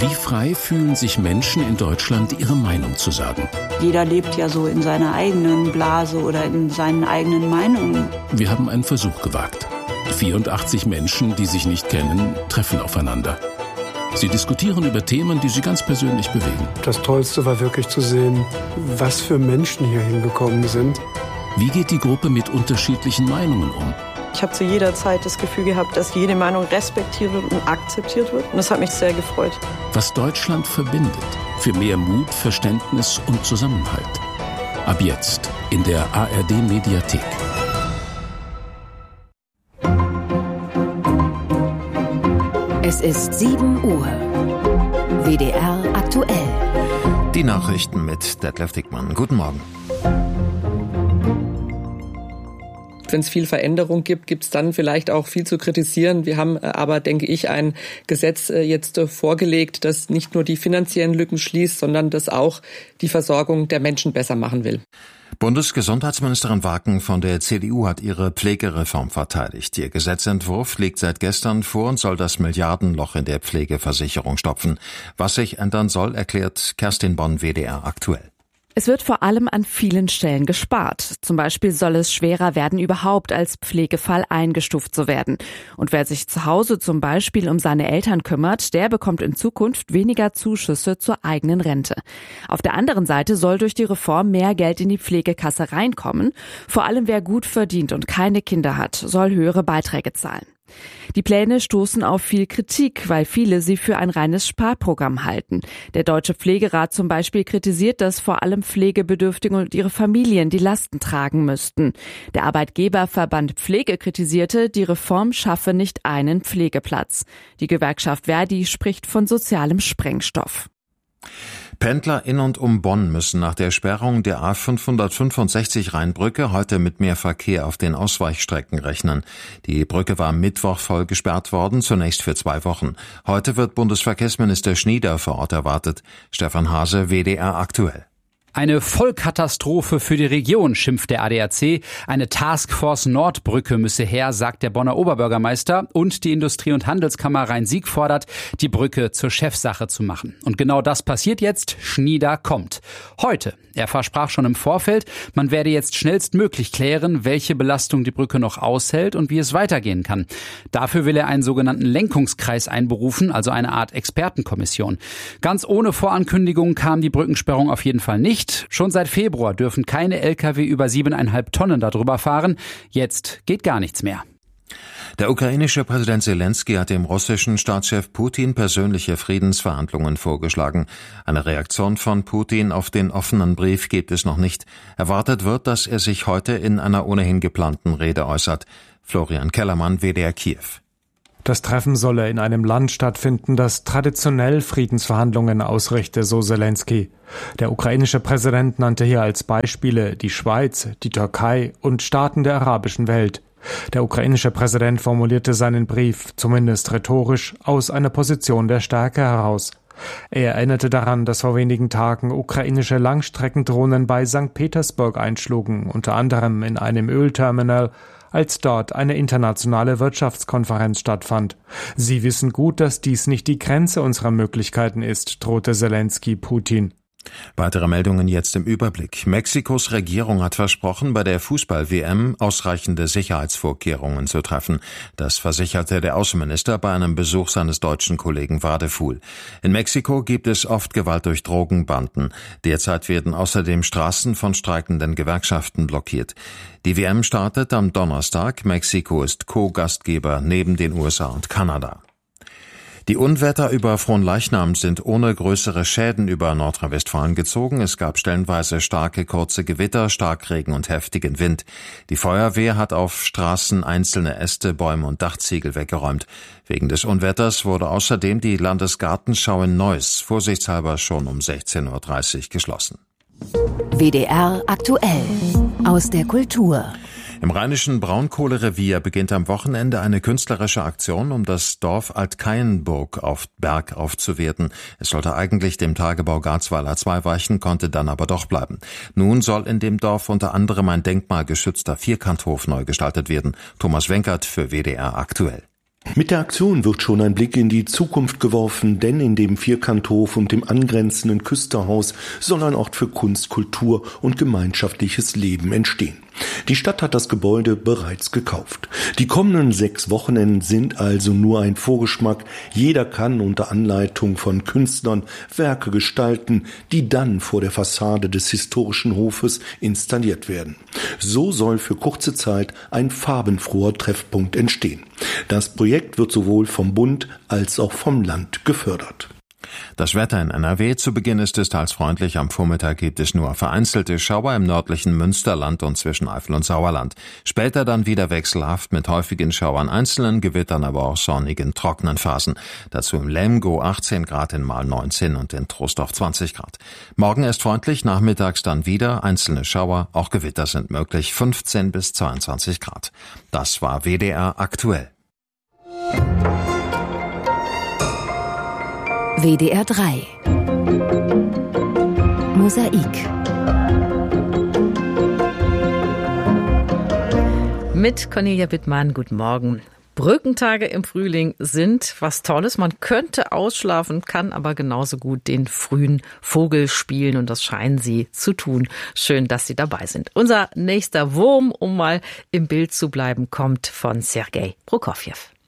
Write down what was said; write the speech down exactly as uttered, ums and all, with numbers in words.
Wie frei fühlen sich Menschen in Deutschland, ihre Meinung zu sagen? Jeder lebt ja so in seiner eigenen Blase oder in seinen eigenen Meinungen. Wir haben einen Versuch gewagt. vierundachtzig Menschen, die sich nicht kennen, treffen aufeinander. Sie diskutieren über Themen, die sie ganz persönlich bewegen. Das Tollste war wirklich zu sehen, was für Menschen hier hingekommen sind. Wie geht die Gruppe mit unterschiedlichen Meinungen um? Ich habe zu jeder Zeit das Gefühl gehabt, dass jede Meinung respektiert wird und akzeptiert wird. Und das hat mich sehr gefreut. Was Deutschland verbindet, für mehr Mut, Verständnis und Zusammenhalt. Ab jetzt in der A R D-Mediathek. Es ist sieben Uhr. W D R aktuell. Die Nachrichten mit Detlef Dickmann. Guten Morgen. Wenn es viel Veränderung gibt, gibt es dann vielleicht auch viel zu kritisieren. Wir haben aber, denke ich, ein Gesetz jetzt vorgelegt, das nicht nur die finanziellen Lücken schließt, sondern das auch die Versorgung der Menschen besser machen will. Bundesgesundheitsministerin Waken von der C D U hat ihre Pflegereform verteidigt. Ihr Gesetzentwurf liegt seit gestern vor und soll das Milliardenloch in der Pflegeversicherung stopfen. Was sich ändern soll, erklärt Kerstin Bonn, W D R aktuell. Es wird vor allem an vielen Stellen gespart. Zum Beispiel soll es schwerer werden, überhaupt als Pflegefall eingestuft zu werden. Und wer sich zu Hause zum Beispiel um seine Eltern kümmert, der bekommt in Zukunft weniger Zuschüsse zur eigenen Rente. Auf der anderen Seite soll durch die Reform mehr Geld in die Pflegekasse reinkommen. Vor allem wer gut verdient und keine Kinder hat, soll höhere Beiträge zahlen. Die Pläne stoßen auf viel Kritik, weil viele sie für ein reines Sparprogramm halten. Der Deutsche Pflegerat zum Beispiel kritisiert, dass vor allem Pflegebedürftige und ihre Familien die Lasten tragen müssten. Der Arbeitgeberverband Pflege kritisierte, die Reform schaffe nicht einen Pflegeplatz. Die Gewerkschaft Verdi spricht von sozialem Sprengstoff. Pendler in und um Bonn müssen nach der Sperrung der A fünfhundertfünfundsechzig Rheinbrücke heute mit mehr Verkehr auf den Ausweichstrecken rechnen. Die Brücke war am Mittwoch voll gesperrt worden, zunächst für zwei Wochen. Heute wird Bundesverkehrsminister Schnieder vor Ort erwartet. Stefan Hase, W D R aktuell. Eine Vollkatastrophe für die Region, schimpft der A D A C. Eine Taskforce Nordbrücke müsse her, sagt der Bonner Oberbürgermeister. Und die Industrie- und Handelskammer Rhein-Sieg fordert, die Brücke zur Chefsache zu machen. Und genau das passiert jetzt. Schnieder kommt. Heute. Er versprach schon im Vorfeld, man werde jetzt schnellstmöglich klären, welche Belastung die Brücke noch aushält und wie es weitergehen kann. Dafür will er einen sogenannten Lenkungskreis einberufen, also eine Art Expertenkommission. Ganz ohne Vorankündigung kam die Brückensperrung auf jeden Fall nicht. Schon seit Februar dürfen keine L K W über siebeneinhalb Tonnen darüber fahren. Jetzt geht gar nichts mehr. Der ukrainische Präsident Zelensky hat dem russischen Staatschef Putin persönliche Friedensverhandlungen vorgeschlagen. Eine Reaktion von Putin auf den offenen Brief gibt es noch nicht. Erwartet wird, dass er sich heute in einer ohnehin geplanten Rede äußert. Florian Kellermann, W D R Kiew. Das Treffen solle in einem Land stattfinden, das traditionell Friedensverhandlungen ausrichte, so Zelensky. Der ukrainische Präsident nannte hier als Beispiele die Schweiz, die Türkei und Staaten der arabischen Welt. Der ukrainische Präsident formulierte seinen Brief, zumindest rhetorisch, aus einer Position der Stärke heraus. Er erinnerte daran, dass vor wenigen Tagen ukrainische Langstreckendrohnen bei Sankt Petersburg einschlugen, unter anderem in einem Ölterminal, als dort eine internationale Wirtschaftskonferenz stattfand. Sie wissen gut, dass dies nicht die Grenze unserer Möglichkeiten ist, drohte Zelensky Putin. Weitere Meldungen jetzt im Überblick. Mexikos Regierung hat versprochen, bei der Fußball-W M ausreichende Sicherheitsvorkehrungen zu treffen. Das versicherte der Außenminister bei einem Besuch seines deutschen Kollegen Wadefuhl. In Mexiko gibt es oft Gewalt durch Drogenbanden. Derzeit werden außerdem Straßen von streikenden Gewerkschaften blockiert. Die W M startet am Donnerstag. Mexiko ist Co-Gastgeber neben den U S A und Kanada. Die Unwetter über Fronleichnam sind ohne größere Schäden über Nordrhein-Westfalen gezogen. Es gab stellenweise starke, kurze Gewitter, Starkregen und heftigen Wind. Die Feuerwehr hat auf Straßen einzelne Äste, Bäume und Dachziegel weggeräumt. Wegen des Unwetters wurde außerdem die Landesgartenschau in Neuss vorsichtshalber schon um sechzehn Uhr dreißig geschlossen. W D R aktuell aus der Kultur. Im rheinischen Braunkohlerevier beginnt am Wochenende eine künstlerische Aktion, um das Dorf Altkeienburg auf Berg aufzuwerten. Es sollte eigentlich dem Tagebau Garzweiler zwei weichen, konnte dann aber doch bleiben. Nun soll in dem Dorf unter anderem ein denkmalgeschützter Vierkanthof neu gestaltet werden. Thomas Wenkert für W D R aktuell. Mit der Aktion wird schon ein Blick in die Zukunft geworfen, denn in dem Vierkanthof und dem angrenzenden Küsterhaus soll ein Ort für Kunst, Kultur und gemeinschaftliches Leben entstehen. Die Stadt hat das Gebäude bereits gekauft. Die kommenden sechs Wochenenden sind also nur ein Vorgeschmack. Jeder kann unter Anleitung von Künstlern Werke gestalten, die dann vor der Fassade des historischen Hofes installiert werden. So soll für kurze Zeit ein farbenfroher Treffpunkt entstehen. Das Projekt wird sowohl vom Bund als auch vom Land gefördert. Das Wetter in N R W zu Beginn ist es teils freundlich. Am Vormittag gibt es nur vereinzelte Schauer im nördlichen Münsterland und zwischen Eifel und Sauerland. Später dann wieder wechselhaft mit häufigen Schauern, einzelnen Gewittern, aber auch sonnigen, trockenen Phasen. Dazu im Lemgo achtzehn Grad, in Marl neunzehn und in Trostorf zwanzig Grad. Morgen ist freundlich, nachmittags dann wieder einzelne Schauer, auch Gewitter sind möglich, fünfzehn bis zweiundzwanzig Grad. Das war W D R aktuell. W D R drei Mosaik mit Cornelia Bittmann. Guten Morgen. Brückentage im Frühling sind was Tolles. Man könnte ausschlafen, kann aber genauso gut den frühen Vogel spielen und das scheinen Sie zu tun. Schön, dass Sie dabei sind. Unser nächster Wurm, um mal im Bild zu bleiben, kommt von Sergei Prokofjew.